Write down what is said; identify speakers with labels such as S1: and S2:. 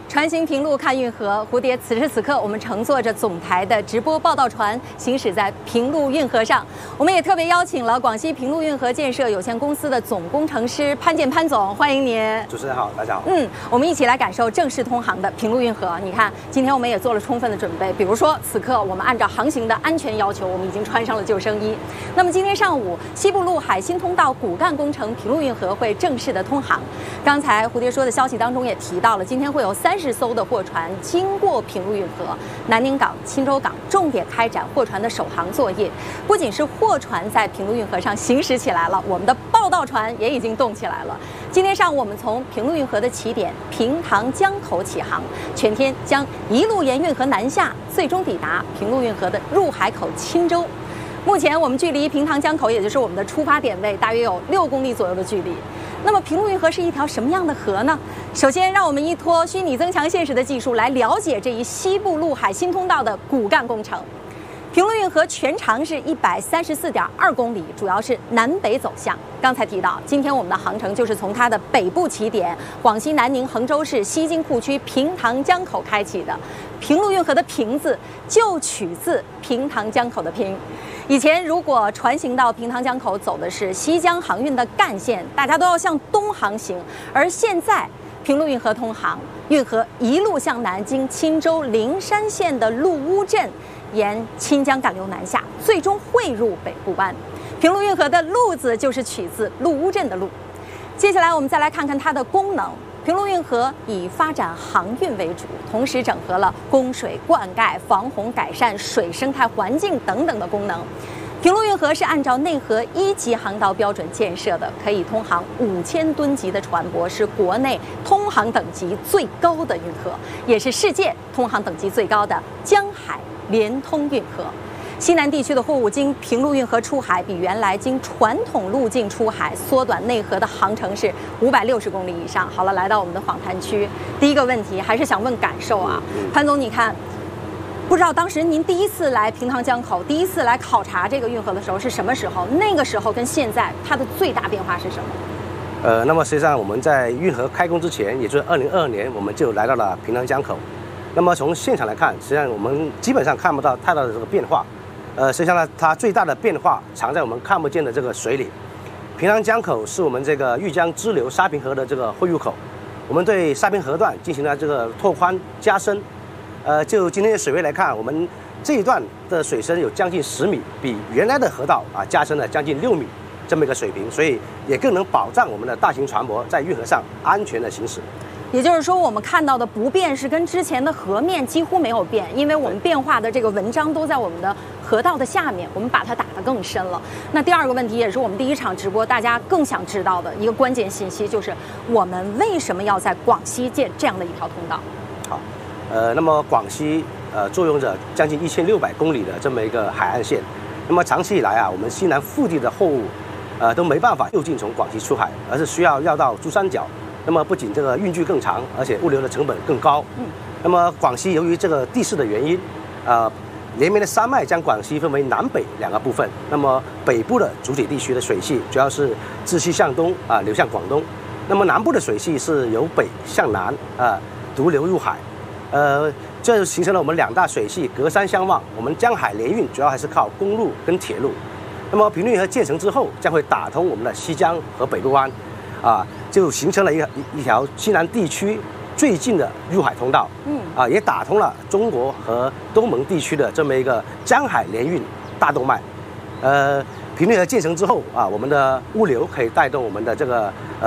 S1: 船行平路看运河，蝴蝶，此时此刻，我们乘坐着总台的直播报道船，行驶在平路运河上。我们也特别邀请了广西平路运河建设有限公司的总工程师潘建潘总，欢迎您。
S2: 主持人好，大家好。
S1: 我们一起来感受正式通航的平路运河。你看，今天我们也做了充分的准备，比如说此刻我们按照航行的安全要求，我们已经穿上了救生衣。那么今天上午，西部陆海新通道骨干工程平路运河会正式的通航。刚才蝴蝶说的消息当中也提到了，今天会有30艘的货船经过平路运河，南宁港、钦州港重点开展货船的首航作业。不仅是货船在平路运河上行驶起来了，我们的报道船也已经动起来了。今天上午我们从平路运河的起点平塘江口起航，全天将一路沿运河南下，最终抵达平路运河的入海口钦州。目前我们距离平塘江口，也就是我们的出发点位，大约有6公里左右的距离。那么平路运河是一条什么样的河呢？首先，让我们依托虚拟增强现实的技术来了解这一西部陆海新通道的骨干工程。平路运河全长是134.2公里，主要是南北走向。刚才提到，今天我们的航程就是从它的北部起点广西南宁衡州市西津库区平塘江口开启的。平路运河的平字就取自平塘江口的平。以前如果船行到平塘江口走的是西江航运的干线，大家都要向东航行，而现在平路运河通航，运河一路向南，经钦州灵山县的陆乌镇，沿钦江干流南下，最终汇入北部湾。平路运河的路字就是取自陆乌镇的路。接下来我们再来看看它的功能。平路运河以发展航运为主，同时整合了供水、灌溉、防洪、改善水生态环境等等的功能。平路运河是按照内河1级航道标准建设的，可以通航5000吨级的船舶，是国内通航等级最高的运河，也是世界通航等级最高的江海联通运河。西南地区的货物经平路运河出海，比原来经传统路径出海缩短内河的航程是560公里以上。好了，来到我们的访谈区，第一个问题还是想问感受啊，潘总，你看，不知道当时您第一次来平塘江口，第一次来考察这个运河的时候是什么时候？那个时候跟现在它的最大变化是什么？
S2: 那么实际上我们在运河开工之前，也就是2022年，我们就来到了平塘江口。那么从现场来看，实际上我们基本上看不到太大的这个变化。实际上呢，它最大的变化藏在我们看不见的这个水里。平塘江口是我们这个豫江支流沙坪河的这个汇入口，我们对沙坪河段进行了这个拓宽加深。就今天的水位来看，我们这一段的水深有将近10米，比原来的河道加深了将近6米这么一个水平，所以也更能保障我们的大型船舶在运河上安全的行驶。
S1: 也就是说，我们看到的不变是跟之前的河面几乎没有变，因为我们变化的这个文章都在我们的河道的下面，我们把它打得更深了。那第二个问题，也是我们第一场直播大家更想知道的一个关键信息，就是我们为什么要在广西建这样的一条通道？
S2: 好，那么广西坐拥着将近1600公里的这么一个海岸线，那么长期以来我们西南腹地的货物都没办法就近从广西出海，而是需要绕到珠三角。那么不仅这个运距更长，而且物流的成本更高。那么广西由于这个地势的原因，连绵的山脉将广西分为南北2个部分。那么北部的主体地区的水系主要是自西向东流向广东，那么南部的水系是由北向南独流入海。这就形成了我们2大水系隔山相望。我们江海联运主要还是靠公路跟铁路。那么平路运河建成之后，将会打通我们的西江和北部湾。就形成了一条西南地区最近的入海通道，也打通了中国和东盟地区的这么一个江海联运大动脉。平路运河建成之后我们的物流可以带动我们的这个